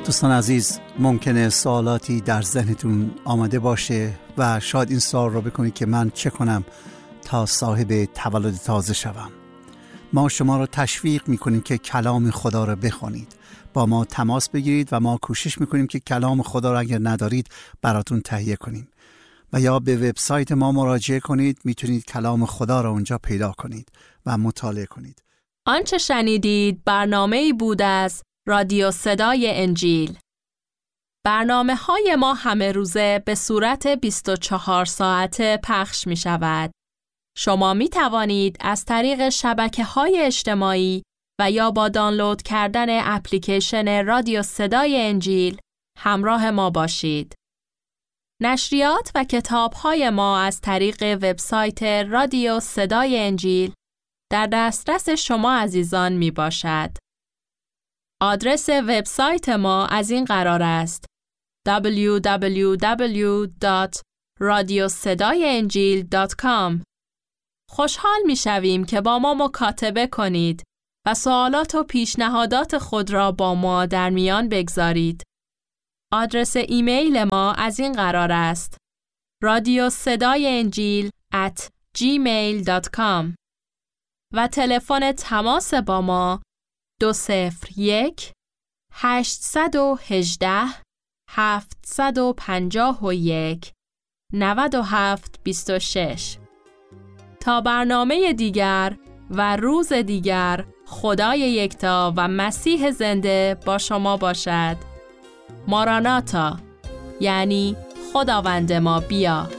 دوستان عزیز، ممکنه سوالاتی در ذهنتون آمده باشه و شاید این سوال رو بکنید که من چه کنم تا صاحب تولد تازه شوم. ما شما رو تشویق میکنیم که کلام خدا رو بخونید، با ما تماس بگیرید و ما کوشش میکنیم که کلام خدا رو اگر ندارید براتون تهیه کنیم. و یا به وبسایت ما مراجعه کنید، میتونید کلام خدا رو اونجا پیدا کنید و مطالعه کنید. آنچه شنیدید برنامه‌ای بود از رادیو صدای انجیل. برنامه‌های ما همه روزه به صورت 24 ساعته پخش می شود. شما می توانید از طریق شبکه‌های اجتماعی و یا با دانلود کردن اپلیکیشن رادیو صدای انجیل همراه ما باشید. نشریات و کتاب‌های ما از طریق وبسایت رادیو صدای انجیل در دسترس شما عزیزان می باشد. آدرس وبسایت ما از این قرار است: www.radiosedaienjil.com. خوشحال می شویم که با ما مکاتبه کنید و سوالات و پیشنهادات خود را با ما در میان بگذارید. آدرس ایمیل ما از این قرار است: radiosedaienjil@gmail.com. و تلفن تماس با ما 201 818 751 9726. تا برنامه دیگر و روز دیگر، خدای یکتا و مسیح زنده با شما باشد. ماراناتا، یعنی خداوند ما بیا.